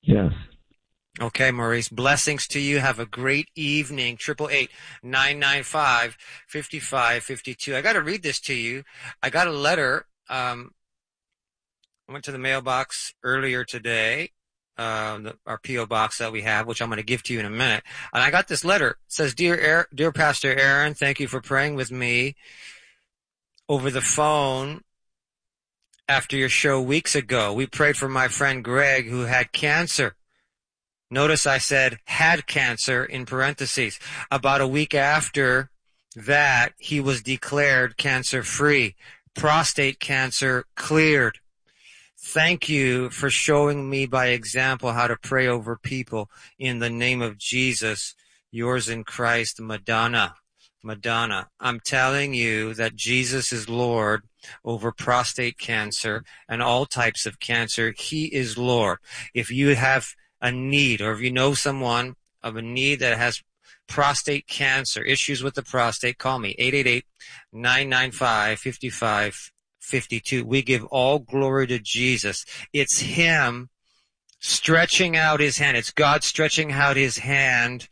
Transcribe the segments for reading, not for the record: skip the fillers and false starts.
Yes. Okay, Maurice. Blessings to you. Have a great evening. 888-995-5552. I got to read this to you. I got a letter. I went to the mailbox earlier today, our P.O. box that we have, which I'm going to give to you in a minute. And I got this letter. It says, Dear Pastor Aaron, thank you for praying with me over the phone after your show weeks ago. We prayed for my friend Greg, who had cancer. Notice I said had cancer in parentheses. About a week after that, he was declared cancer-free. Prostate cancer cleared. Thank you for showing me by example how to pray over people in the name of Jesus. Yours in Christ, Madonna. Madonna. I'm telling you that Jesus is Lord over prostate cancer and all types of cancer. He is Lord. If you have a need, or if you know someone of a need that has prostate cancer, issues with the prostate, call me, 888-995-5552. We give all glory to Jesus. It's Him stretching out His hand. It's God stretching out His hand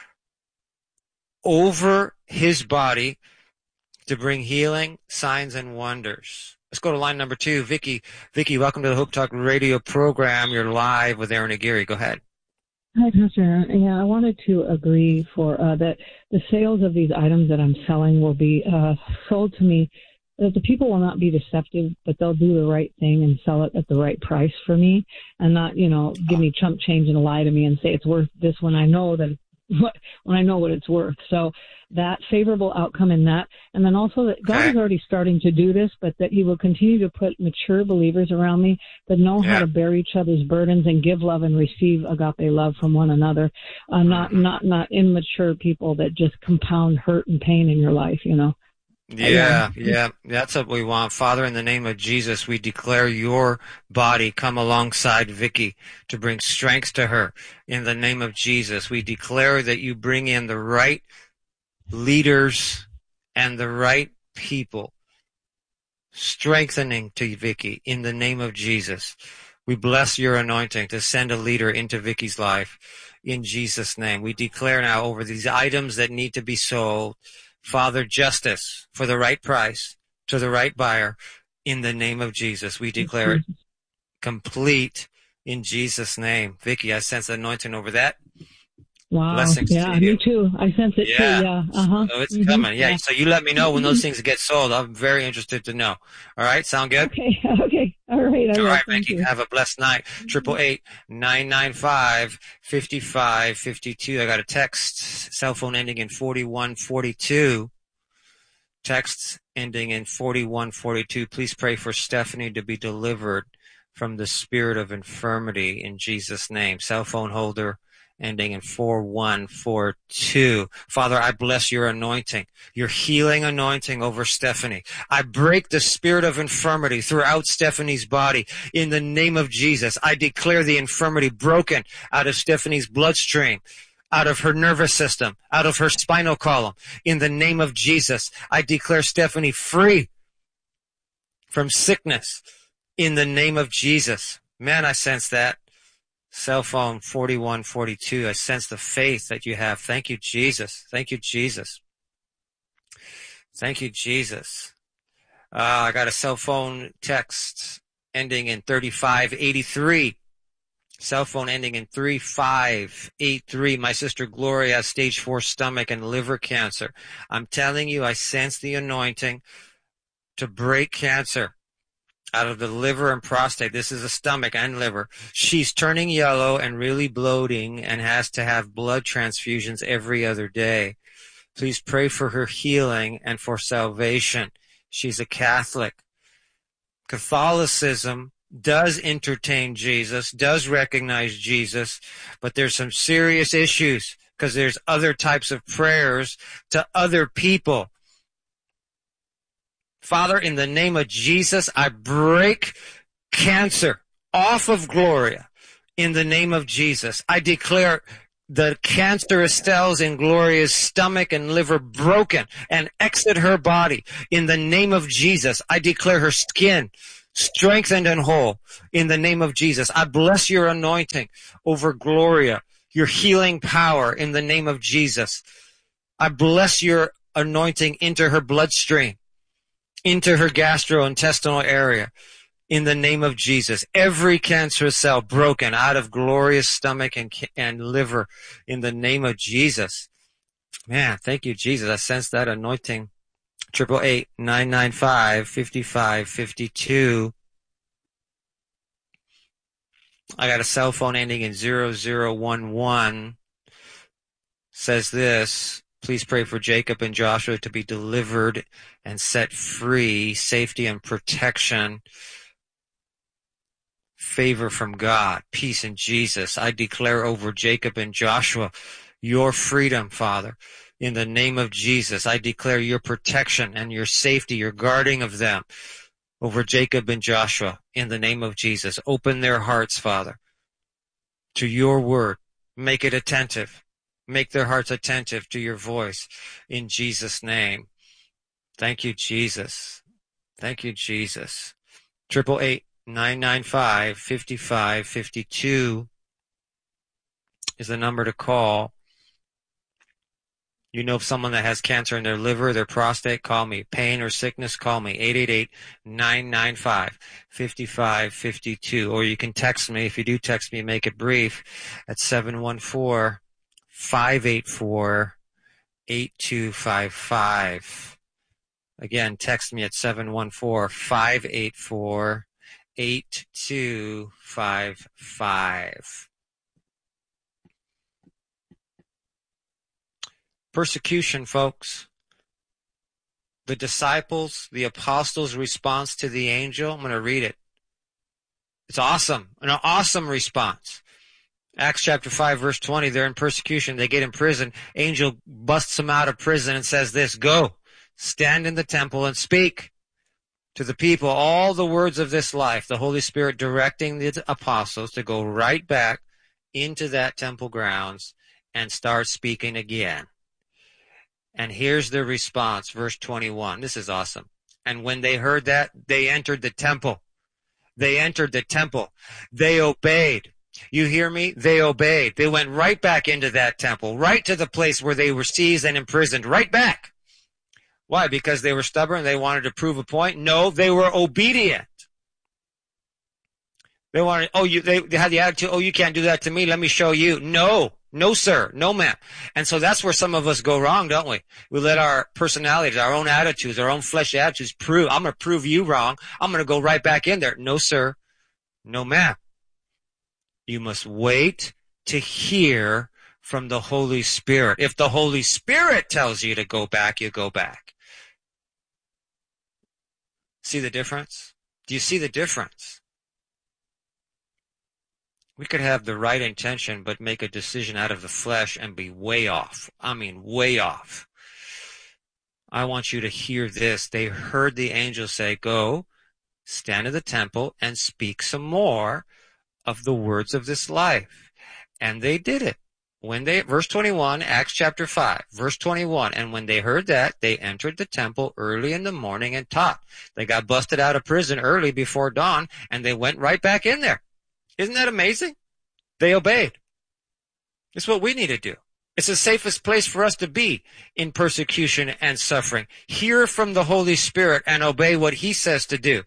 over His body to bring healing, signs, and wonders. Let's go to line number 2. Vicky, welcome to the Hope Talk radio program. You're live with Aaron Aguirre. Go ahead. Hi, Pastor Aaron. Yeah, I wanted to agree for that the sales of these items that I'm selling will be sold to me, that the people will not be deceptive, but they'll do the right thing and sell it at the right price for me, and not, give me chump change and lie to me and say it's worth this when I know what it's worth. So that favorable outcome in that. And then also that God is already starting to do this, but that He will continue to put mature believers around me that know how to bear each other's burdens and give love and receive agape love from one another. Not immature people that just compound hurt and pain in your life, Yeah. That's what we want. Father, in the name of Jesus, we declare your body come alongside Vicky to bring strength to her. In the name of Jesus, we declare that you bring in the right leaders and the right people, strengthening to Vicky in the name of Jesus. We bless your anointing to send a leader into Vicky's life in Jesus' name. We declare now over these items that need to be sold, Father, justice for the right price to the right buyer in the name of Jesus. We declare it complete in Jesus' name. Vicky, I sense anointing over that. Wow. Blessings to you. Me too. I sense it too. Yeah. So it's coming. Yeah. So you let me know when those things get sold. I'm very interested to know. All right. Sound good? Okay. All right. All right, Vicky. Have a blessed night. 888-995-5552. I got a text, cell phone ending in 4142. Texts ending in 4142. Please pray for Stephanie to be delivered from the spirit of infirmity in Jesus' name. Cell phone holder ending in 4142. Father, I bless your anointing, your healing anointing over Stephanie. I break the spirit of infirmity throughout Stephanie's body. In the name of Jesus, I declare the infirmity broken out of Stephanie's bloodstream, out of her nervous system, out of her spinal column. In the name of Jesus, I declare Stephanie free from sickness. In the name of Jesus. Man, I sense that. Cell phone 4142. I sense the faith that you have. Thank you, Jesus. Thank you, Jesus. Thank you, Jesus. I got a cell phone text ending in 3583. Cell phone ending in 3583. My sister Gloria has stage 4 stomach and liver cancer. I'm telling you, I sense the anointing to break cancer out of the liver and prostate. This is a stomach and liver. She's turning yellow and really bloating and has to have blood transfusions every other day. Please pray for her healing and for salvation. She's a Catholic. Catholicism does entertain Jesus, does recognize Jesus, but there's some serious issues because there's other types of prayers to other people. Father, in the name of Jesus, I break cancer off of Gloria. In the name of Jesus, I declare the cancerous cells in Gloria's stomach and liver broken and exit her body. In the name of Jesus, I declare her skin strengthened and whole in the name of Jesus. I bless your anointing over Gloria, your healing power in the name of Jesus. I bless your anointing into her bloodstream, into her gastrointestinal area in the name of Jesus. Every cancerous cell broken out of Gloria's stomach and liver in the name of Jesus. Man, thank you, Jesus. I sense that anointing. 888-995-5552. I got a cell phone ending in 0011. Says this: please pray for Jacob and Joshua to be delivered and set free, safety and protection, favor from God, peace in Jesus. I declare over Jacob and Joshua your freedom, Father. In the name of Jesus, I declare your protection and your safety, your guarding of them over Jacob and Joshua. In the name of Jesus, open their hearts, Father, to your word. Make it attentive. Make their hearts attentive to your voice. In Jesus' name. Thank you, Jesus. Thank you, Jesus. 888-995-5552 is the number to call. You know someone that has cancer in their liver, their prostate, call me. Pain or sickness, call me. 888-995-5552. Or you can text me. If you do text me, make it brief at 714-584-8255. Again, text me at 714-584-8255. Persecution, folks. The disciples, the apostles' response to the angel. I'm going to read it. It's awesome. An awesome response. Acts chapter 5, verse 20. They're in persecution. They get in prison. Angel busts them out of prison and says this: go, stand in the temple and speak to the people all the words of this life. The Holy Spirit directing the apostles to go right back into that temple grounds and start speaking again. And here's the response, verse 21. This is awesome. And when they heard that, they entered the temple. They entered the temple. They obeyed. You hear me? They obeyed. They went right back into that temple, right to the place where they were seized and imprisoned, right back. Why? Because they were stubborn? They wanted to prove a point? No, they were obedient. They wanted, they had the attitude, you can't do that to me. Let me show you. No, sir. No, ma'am. And so that's where some of us go wrong, don't we? We let our personalities, our own attitudes, our own fleshly attitudes I'm going to prove you wrong. I'm going to go right back in there. No, sir. No, ma'am. You must wait to hear from the Holy Spirit. If the Holy Spirit tells you to go back, you go back. See the difference? Do you see the difference? We could have the right intention, but make a decision out of the flesh and be way off. I mean, way off. I want you to hear this. They heard the angel say, go, stand in the temple and speak some more of the words of this life. And they did it. Verse 21, Acts chapter 5, verse 21, and when they heard that, they entered the temple early in the morning and taught. They got busted out of prison early before dawn, and they went right back in there. Isn't that amazing? They obeyed. It's what we need to do. It's the safest place for us to be in persecution and suffering. Hear from the Holy Spirit and obey what He says to do.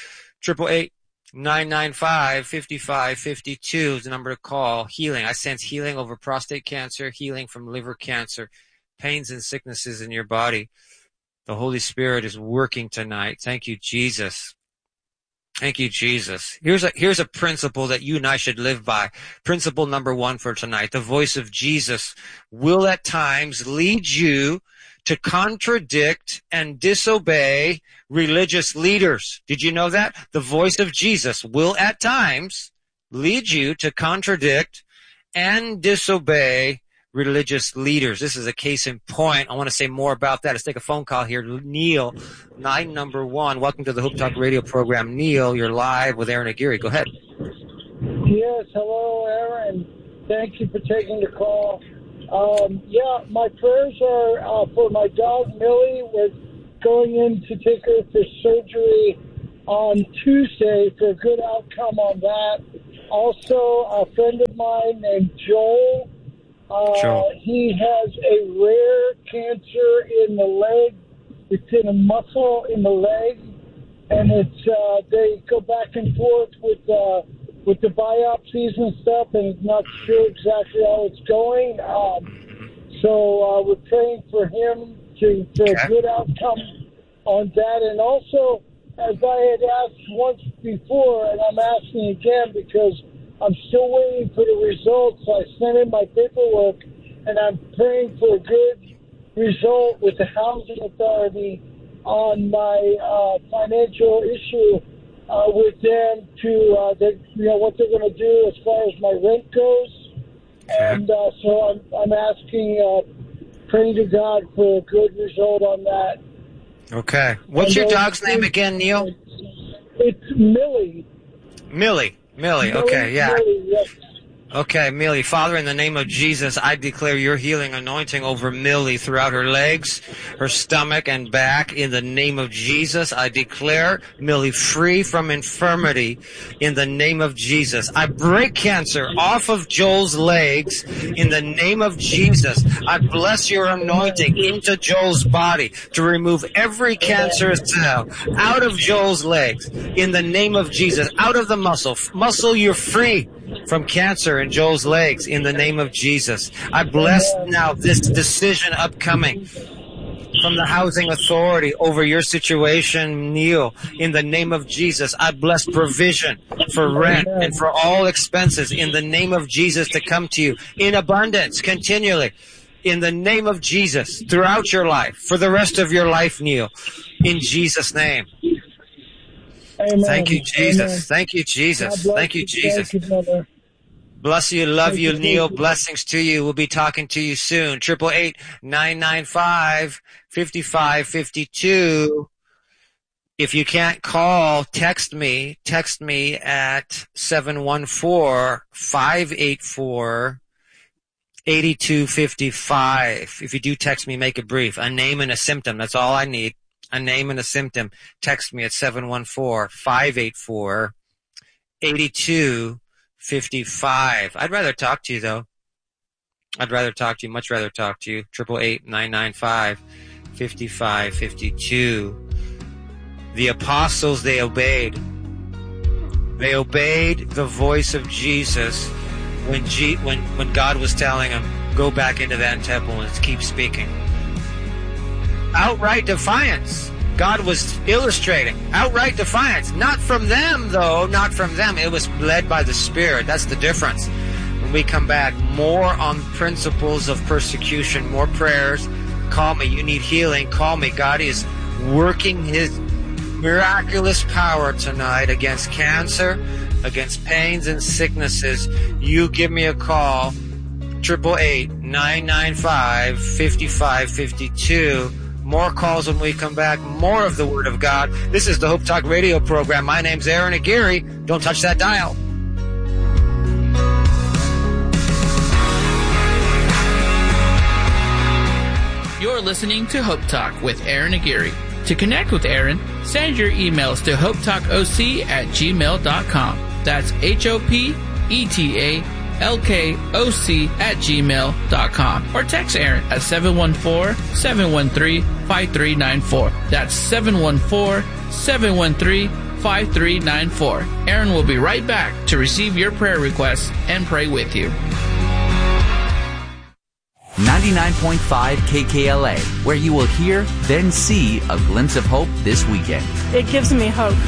888-995-5552 is the number to call. Healing. I sense healing over prostate cancer, healing from liver cancer, pains and sicknesses in your body. The Holy Spirit is working tonight. Thank you, Jesus. Thank you, Jesus. Here's a principle that you and I should live by. Principle number 1 for tonight. The voice of Jesus will at times lead you to contradict and disobey religious leaders. Did you know that? The voice of Jesus will at times lead you to contradict and disobey religious leaders. This is a case in point. I want to say more about that. Let's take a phone call here. Neil, line number 1. Welcome to the Hope Talk radio program. Neil, you're live with Aaron Aguirre. Go ahead. Yes, hello, Aaron. Thank you for taking the call. My prayers are for my dog, Millie. We're going in to take her for surgery on Tuesday for a good outcome on that. Also, a friend of mine named Joel. He has a rare cancer in the leg. It's in a muscle in the leg, and it's they go back and forth with the biopsies and stuff, and it's not sure exactly how it's going. So we're praying for him for a good outcome on that. And also, as I had asked once before, and I'm asking again because I'm still waiting for the results. I sent in my paperwork, and I'm praying for a good result with the housing authority on my financial issue with them to what they're going to do as far as my rent goes. And so I'm asking, praying to God for a good result on that. Okay. What's your dog's name again, Neil? It's Millie. Millie. Okay, yeah. Millie, yes. Okay, Millie. Father, in the name of Jesus, I declare your healing anointing over Millie throughout her legs, her stomach, and back. In the name of Jesus, I declare Millie free from infirmity. In the name of Jesus, I break cancer off of Joel's legs. In the name of Jesus, I bless your anointing into Joel's body to remove every cancerous cell out of Joel's legs. In the name of Jesus, out of the muscle. Muscle, you're free from cancer in Joel's legs in the name of Jesus. I bless now this decision upcoming from the housing authority over your situation, Neil. In the name of Jesus, I bless provision for rent and for all expenses in the name of Jesus to come to you in abundance continually. In the name of Jesus, throughout your life, for the rest of your life, Neil, in Jesus' name. Amen. Thank you, Jesus. Amen. Thank you, Jesus. Thank you, Jesus. Thank you, brother. Bless you, love you, Neil. Blessings to you. We'll be talking to you soon. 888-995-5552. If you can't call, text me. Text me at 714-584-8255. If you do text me, make it brief. A name and a symptom. That's all I need. A name and a symptom. Text me at 714-584-8255. I'd rather talk to you, though. Much rather talk to you. 888-995-5552. The apostles, they obeyed. They obeyed the voice of Jesus when God was telling them, go back into that temple and keep speaking. Outright defiance. God was illustrating outright defiance. Not from them, though. Not from them. It was led by the Spirit. That's the difference. When we come back, more on principles of persecution, more prayers. Call me. You need healing. Call me. God is working His miraculous power tonight against cancer, against pains and sicknesses. You give me a call. 888-995-5552. More calls when we come back. More of the Word of God. This is the Hope Talk radio program. My name's Aaron Aguirre. Don't touch that dial. You're listening to Hope Talk with Aaron Aguirre. To connect with Aaron, send your emails to hopetalkoc@gmail.com. That's HOPETALKOC@gmail.com. Or text Aaron at 714-713-5394. That's 714-713-5394. Aaron will be right back to receive your prayer requests and pray with you. 99.5 KKLA, where you will hear, then see a glimpse of hope this weekend. It gives me hope.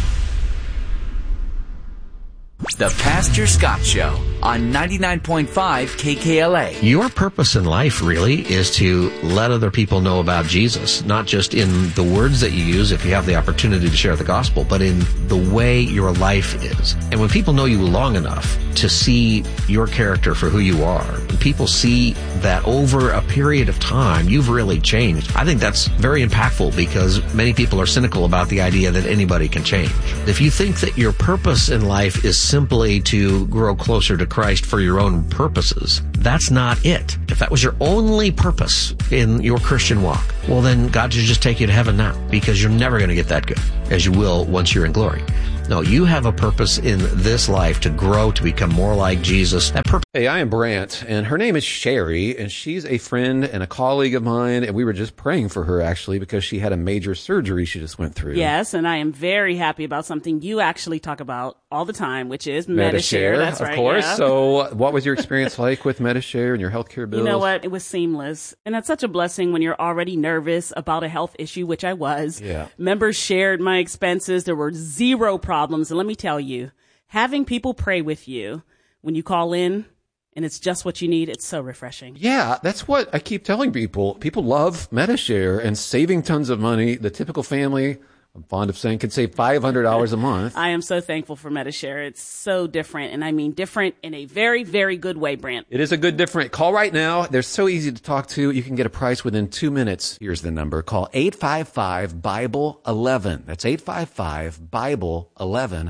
The Pastor Scott Show on 99.5 KKLA. Your purpose in life really is to let other people know about Jesus, not just in the words that you use if you have the opportunity to share the gospel, but in the way your life is. And when people know you long enough to see your character for who you are, and people see that over a period of time you've really changed, I think that's very impactful because many people are cynical about the idea that anybody can change. If you think that your purpose in life is simply to grow closer to Christ for your own purposes, that's not it. If that was your only purpose in your Christian walk, well, then God should just take you to heaven now, because you're never going to get that good, as you will once you're in glory. No, you have a purpose in this life to grow, to become more like Jesus. That purpose. Hey, I am Brant, and her name is Sherry, and she's a friend and a colleague of mine, and we were just praying for her, actually, because she had a major surgery she just went through. Yes, and I am very happy about something you actually talk about all the time, which is Medi-Share. That's right, of course. Yeah. So what was your experience like with Medi-Share and your healthcare bills? You know what? It was seamless. And that's such a blessing when you're already nervous about a health issue, which I was. Yeah. Members shared my expenses. There were zero problems. And let me tell you, having people pray with you when you call in and it's just what you need, it's so refreshing. Yeah, that's what I keep telling people. People love Medi-Share and saving tons of money. The typical family, I'm fond of saying, can save $500 a month. I am so thankful for Medi-Share. It's so different, and I mean different in a very, very good way, Brant. It is a good different. Call right now. They're so easy to talk to. You can get a price within 2 minutes. Here's the number. Call 855-BIBLE-11. That's 855-BIBLE-11.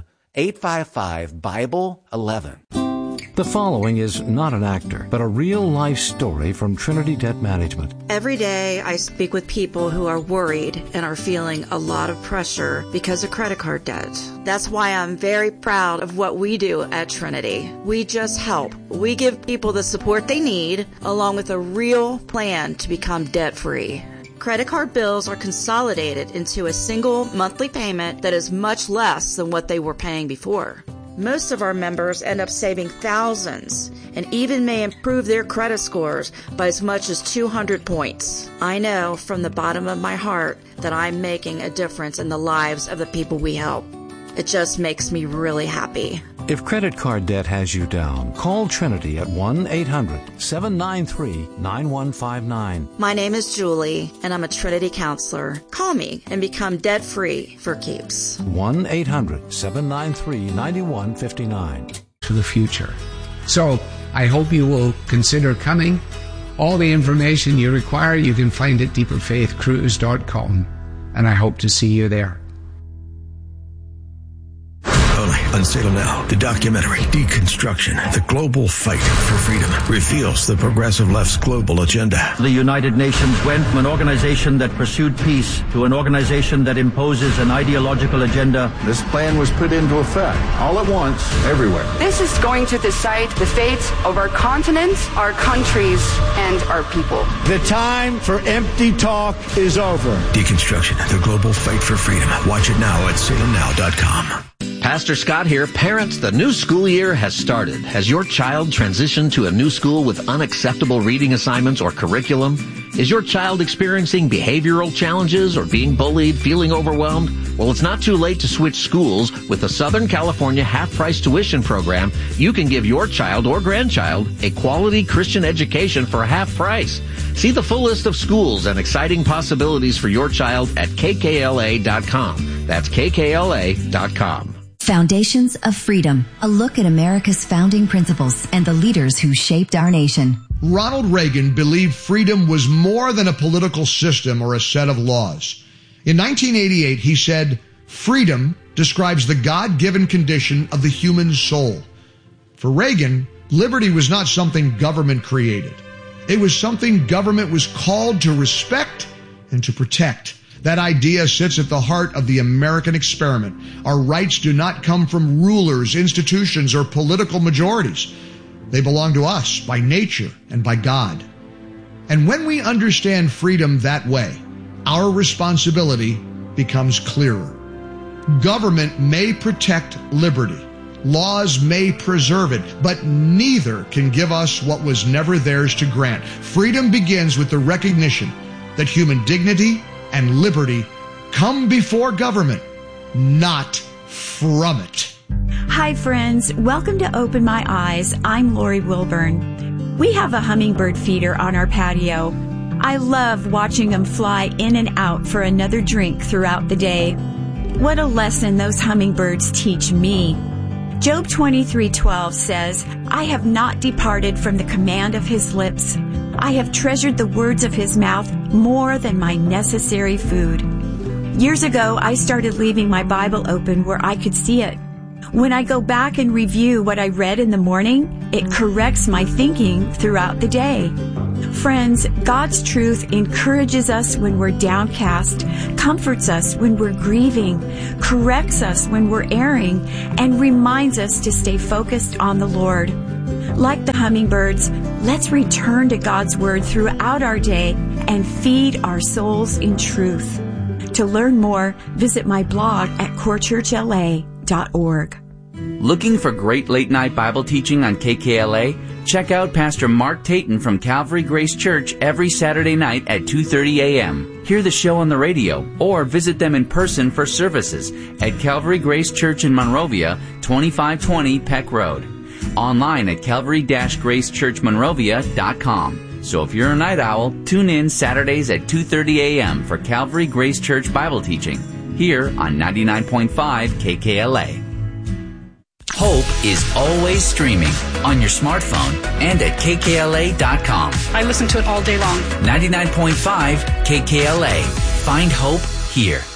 855-BIBLE-11. The following is not an actor, but a real-life story from Trinity Debt Management. Every day I speak with people who are worried and are feeling a lot of pressure because of credit card debt. That's why I'm very proud of what we do at Trinity. We just help. We give people the support they need, along with a real plan to become debt-free. Credit card bills are consolidated into a single monthly payment that is much less than what they were paying before. Most of our members end up saving thousands and even may improve their credit scores by as much as 200 points. I know from the bottom of my heart that I'm making a difference in the lives of the people we help. It just makes me really happy. If credit card debt has you down, call Trinity at 1-800-793-9159. My name is Julie, and I'm a Trinity counselor. Call me and become debt-free for keeps. 1-800-793-9159. To the future. So I hope you will consider coming. All the information you require you can find at deeperfaithcruise.com, and I hope to see you there. On Salem Now, the documentary Deconstruction, the Global Fight for Freedom, reveals the progressive left's global agenda. The United Nations went from an organization that pursued peace to an organization that imposes an ideological agenda. This plan was put into effect all at once, everywhere. This is going to decide the fate of our continent, our countries, and our people. The time for empty talk is over. Deconstruction, the Global Fight for Freedom. Watch it now at salemnow.com. Pastor Scott here. Parents, the new school year has started. Has your child transitioned to a new school with unacceptable reading assignments or curriculum? Is your child experiencing behavioral challenges or being bullied, feeling overwhelmed? Well, it's not too late to switch schools. With the Southern California half-price tuition program, you can give your child or grandchild a quality Christian education for half price. See the full list of schools and exciting possibilities for your child at kkla.com. That's kkla.com. Foundations of Freedom, a look at America's founding principles and the leaders who shaped our nation. Ronald Reagan believed freedom was more than a political system or a set of laws. In 1988, he said, "Freedom describes the God-given condition of the human soul." For Reagan, liberty was not something government created. It was something government was called to respect and to protect. That idea sits at the heart of the American experiment. Our rights do not come from rulers, institutions, or political majorities. They belong to us by nature and by God. And when we understand freedom that way, our responsibility becomes clearer. Government may protect liberty. Laws may preserve it, but neither can give us what was never theirs to grant. Freedom begins with the recognition that human dignity and liberty come before government, not from it. Hi friends, welcome to Open My Eyes. I'm Lori Wilburn. We have a hummingbird feeder on our patio. I love watching them fly in and out for another drink throughout the day. What a lesson those hummingbirds teach me. Job 23:12 says, "I have not departed from the command of his lips. I have treasured the words of his mouth more than my necessary food." Years ago, I started leaving my Bible open where I could see it. When I go back and review what I read in the morning, it corrects my thinking throughout the day. Friends, God's truth encourages us when we're downcast, comforts us when we're grieving, corrects us when we're erring, and reminds us to stay focused on the Lord. Like the hummingbirds, let's return to God's Word throughout our day and feed our souls in truth. To learn more, visit my blog at corechurchla.org. Looking for great late-night Bible teaching on KKLA? Check out Pastor Mark Tayton from Calvary Grace Church every Saturday night at 2:30 a.m. Hear the show on the radio or visit them in person for services at Calvary Grace Church in Monrovia, 2520 Peck Road. Online at calvary-gracechurchmonrovia.com. So if you're a night owl, tune in Saturdays at 2:30 a.m. for Calvary Grace Church Bible teaching here on 99.5 KKLA. Hope is always streaming on your smartphone and at kkla.com. I listen to it all day long. 99.5 KKLA. Find hope here.